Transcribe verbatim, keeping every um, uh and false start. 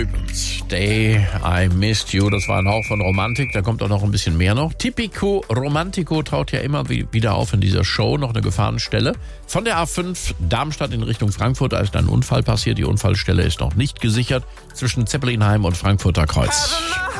Stay, I Missed You, das war ein Hauch von Romantik, da kommt auch noch ein bisschen mehr noch. Tipico Romantico taucht ja immer wieder auf in dieser Show, noch eine Gefahrenstelle. Von der A fünf Darmstadt in Richtung Frankfurt, da ist ein Unfall passiert, die Unfallstelle ist noch nicht gesichert, zwischen Zeppelinheim und Frankfurter Kreuz.